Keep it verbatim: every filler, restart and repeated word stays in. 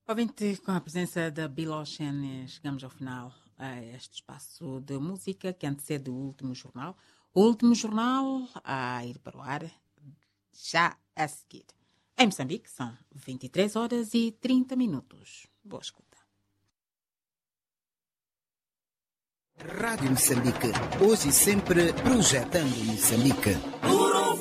Ouvinte, com a presença da Bill Ocean, chegamos ao final a este espaço de música que antecede o último jornal. O último jornal a ir para o ar já a seguir. Em Moçambique são vinte e três horas e trinta minutos. Boa escuta. Rádio Moçambique, hoje e sempre projetando Moçambique.